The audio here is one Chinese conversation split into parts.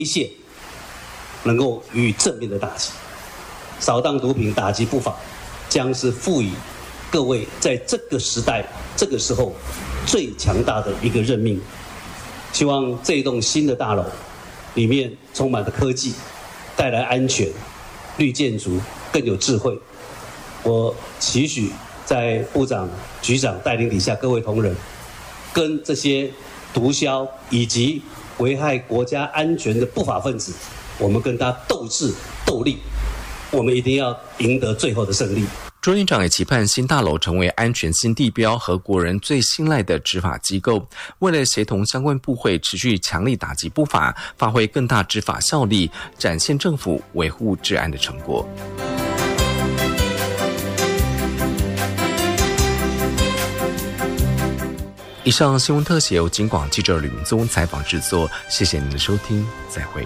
一线能够予以正面的打击。扫荡毒品、打击不法，将是赋予各位在这个时代、这个时候最强大的一个任命。希望这一栋新的大楼里面充满了科技，带来安全、绿建筑，更有智慧。我期许在部长、局长带领底下各位同仁，跟这些毒枭以及危害国家安全的不法分子，我们跟他斗智斗力，我们一定要赢得最后的胜利。 朱院长也期盼新大楼成为安全新地标和国人最信赖的执法机构，为了协同相关部会持续强力打击不法，发挥更大执法效力，展现政府维护治安的成果。以上新闻特写由警广记者吕明宗采访制作，谢谢您的收听，再会。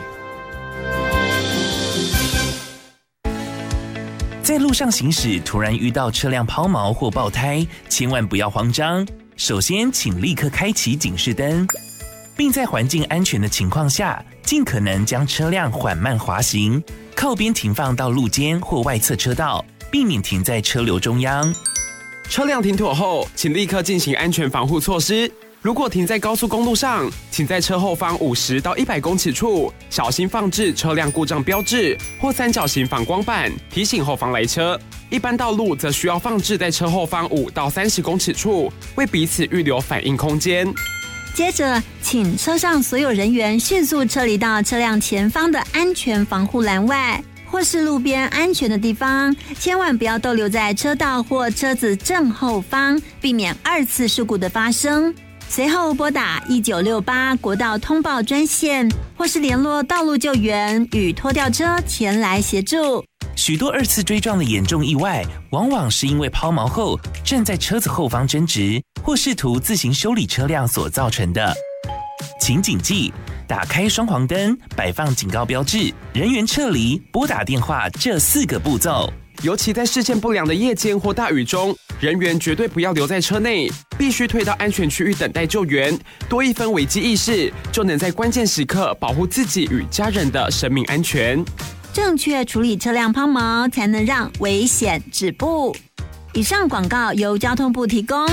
在路上行驶，突然遇到车辆抛锚或爆胎，千万不要慌张。首先，请立刻开启警示灯，并在环境安全的情况下，尽可能将车辆缓慢滑行，靠边停放到路肩或外侧车道，避免停在车流中央。 车辆停妥后，请立刻进行安全防护措施。如果停在高速公路上，请在车后方50到100公尺处小心放置车辆故障标志或三角形反光板，提醒后方来车。一般道路则需要放置在车后方5到30公尺处，为彼此预留反应空间。 接着，请车上所有人员迅速撤离到车辆前方的安全防护栏外，或是路边安全的地方，千万不要逗留在车道或车子正后方，避免2次事故的发生。随后拨打1968国道通报专线，或是联络道路救援与拖吊车前来协助。 许多2次追撞的严重意外，往往是因为抛锚后站在车子后方争执，或试图自行修理车辆所造成的。请谨记，打开双黄灯、摆放警告标志、人员撤离、拨打电话这4个步骤。 尤其在视线不良的夜间或大雨中，人员绝对不要留在车内，必须退到安全区域等待救援。多一分危机意识，就能在关键时刻保护自己与家人的生命安全。 正确处理车辆抛锚，才能让危险止步。以上广告由交通部提供。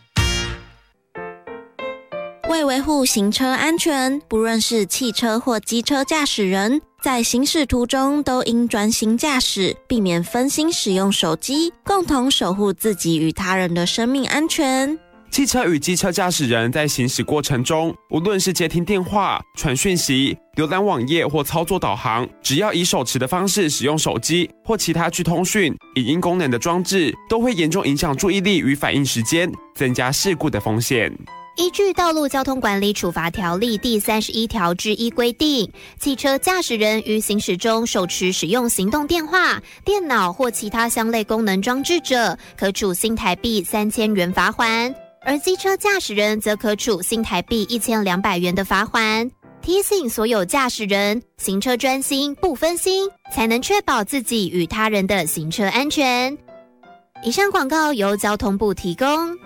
为维护行车安全，不论是汽车或机车驾驶人，在行驶途中都应专心驾驶，避免分心使用手机，共同守护自己与他人的生命安全。 汽车与机车驾驶人在行驶过程中，无论是接听电话、传讯息、浏览网页或操作导航，只要以手持的方式使用手机或其他具通讯、影音功能的装置，都会严重影响注意力与反应时间，增加事故的风险。 依据《道路交通管理处罚条例》第31条之1规定，汽车驾驶人于行驶中手持使用行动电话、电脑或其他相类功能装置者，可处新台币3000元罚锾；而机车驾驶人则可处新台币1200元的罚锾。提醒所有驾驶人，行车专心不分心，才能确保自己与他人的行车安全。以上广告由交通部提供。